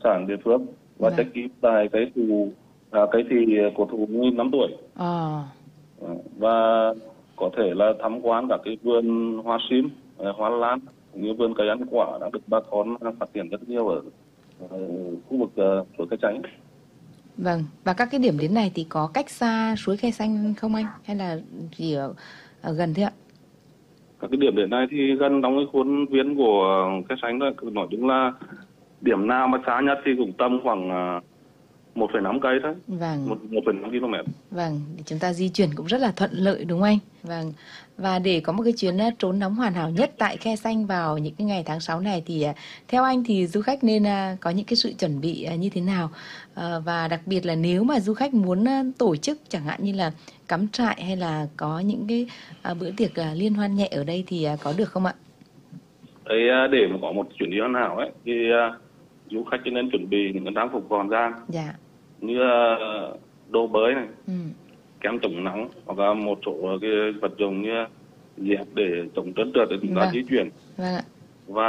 sản địa phương và check in tại cái thị cổ thụ 1.000 năm tuổi. Và có thể là tham quan các cái vườn hoa sim, hoa lan, cũng như vườn cây ăn quả đã được bà con phát triển rất nhiều ở khu vực suối Khe Sánh. Vâng, và các cái điểm đến này thì có cách xa suối Khe Sánh không anh? Hay là chỉ ở gần thế ạ? Các cái điểm đến này thì gần trong cái khuôn viên của Khe Sánh đó, nói chung là điểm nào mà xa nhất thì cũng tầm khoảng 1,5 cây thôi. Vâng. 1,5 km. Vâng, thì chúng ta di chuyển cũng rất là thuận lợi đúng không anh? Vâng. Và để có một cái chuyến trốn nóng hoàn hảo nhất tại Khe Sanh vào những cái ngày tháng 6 này thì theo anh thì du khách nên có những cái sự chuẩn bị như thế nào? Và đặc biệt là nếu mà du khách muốn tổ chức chẳng hạn như là cắm trại hay là có những cái bữa tiệc liên hoan nhẹ ở đây thì có được không ạ? Đấy, để mà có một chuyến đi hoàn hảo ấy thì du khách nên chuẩn bị những cái trang phục gọn gàng. Dạ. Như đồ bơi này, kem chống nắng, hoặc là một số cái vật dụng như dép để chống trơn trượt để chúng ta di chuyển. Vâng ạ. Và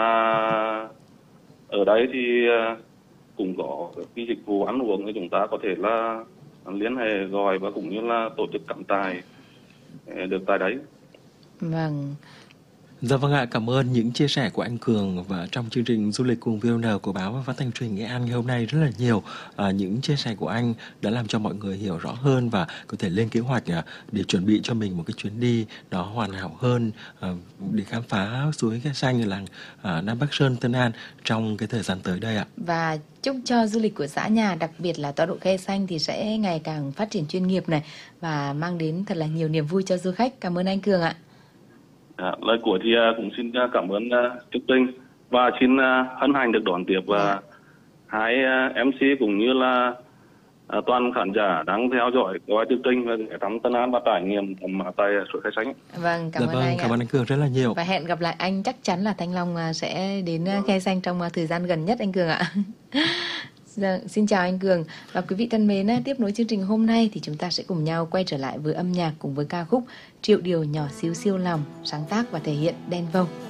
ở đây thì cũng có cái dịch vụ ăn uống thì chúng ta có thể là liên hệ gọi và cũng như là tổ chức cắm trại được tại đấy. Vâng. Dạ vâng ạ, cảm ơn những chia sẻ của anh Cường và trong chương trình Du lịch cùng VON của báo và Phát thanh truyền hình Nghệ An ngày hôm nay rất là nhiều. Những chia sẻ của anh đã làm cho mọi người hiểu rõ hơn và có thể lên kế hoạch để chuẩn bị cho mình một cái chuyến đi nó hoàn hảo hơn để khám phá suối Khe Sanh ở làng Nam Bắc Sơn, Tân An trong cái thời gian tới đây ạ. Và chúc cho du lịch của xã nhà, đặc biệt là tọa độ Khe Sanh thì sẽ ngày càng phát triển chuyên nghiệp này và mang đến thật là nhiều niềm vui cho du khách. Cảm ơn anh Cường ạ. Lời cuối thì cũng xin cảm ơn chương trình và xin hân hạnh được đón tiếp hai MC cũng như là toàn khán giả đang theo dõi qua chương trình về thăm Tân An và trải nghiệm tại suối Khe Sánh. Vâng, cảm ơn anh. Cảm ơn anh Cường rất là nhiều. Và hẹn gặp lại anh, chắc chắn là Thanh Long sẽ đến Khe Sanh trong thời gian gần nhất anh Cường ạ. Xin chào anh Cường. Và quý vị thân mến, tiếp nối chương trình hôm nay thì chúng ta sẽ cùng nhau quay trở lại với âm nhạc cùng với ca khúc Triệu Điều Nhỏ Xíu Siêu Lòng, sáng tác và thể hiện Đen Vâu.